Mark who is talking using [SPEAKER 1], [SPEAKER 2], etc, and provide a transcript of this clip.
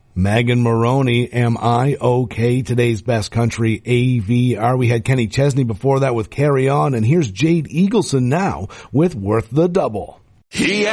[SPEAKER 1] Megan Maroney, Am I Okay? Today's Best Country AVR. We had Kenny Chesney before that with Carry On, and here's Jade Eagleson now with Worth the Double.